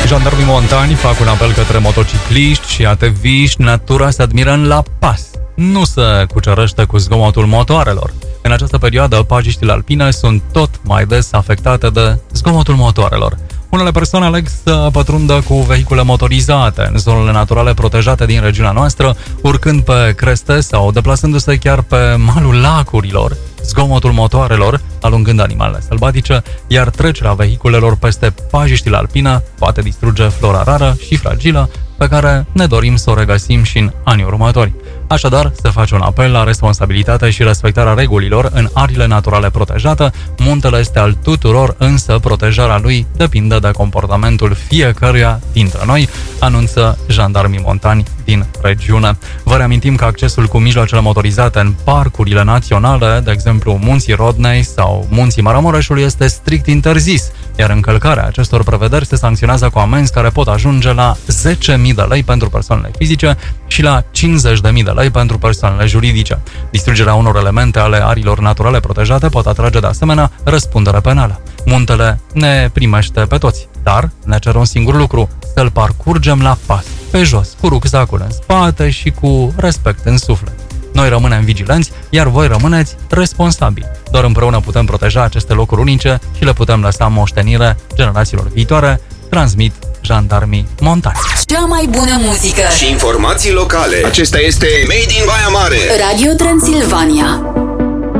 Jandarmii montani fac un apel către motocicliști și ATV-ști. Natura se admiră în La Paz. Nu se cucerește cu zgomotul motoarelor. În această perioadă, pajiștile alpine sunt tot mai des afectate de zgomotul motoarelor. Unele persoane aleg să pătrundă cu vehicule motorizate în zonele naturale protejate din regiunea noastră, urcând pe creste sau deplasându-se chiar pe malul lacurilor. Zgomotul motoarelor, alungând animalele sălbatice, iar trecerea vehiculelor peste pajiștile alpine poate distruge flora rară și fragilă pe care ne dorim să o regăsim și în anii următori. Așadar, se face un apel la responsabilitate și respectarea regulilor în arile naturale protejate. Muntele este al tuturor, însă protejarea lui depinde de comportamentul fiecăruia dintre noi, anunță jandarmii montani din regiune. Vă reamintim că accesul cu mijloacele motorizate în parcurile naționale, de exemplu Munții Rodney sau Munții Maramureșului, este strict interzis, iar încălcarea acestor prevederi se sancționează cu amenzi care pot ajunge la 10.000 de lei pentru persoanele fizice și la 50.000 de lei pentru persoanele juridice. Distrugerea unor elemente ale arilor naturale protejate poate atrage de asemenea răspundere penală. Muntele ne primește pe toți, dar ne cer un singur lucru: să-l parcurgem la pas, pe jos, cu rucsacul în spate și cu respect în suflet. Noi rămânem vigilenți, iar voi rămâneți responsabili. Doar împreună putem proteja aceste locuri unice și le putem lăsa moștenire generațiilor viitoare, transmit jandarmii montani. Cea mai bună muzică și informații locale. Acesta este Made in Baia Mare. Radio Transilvania.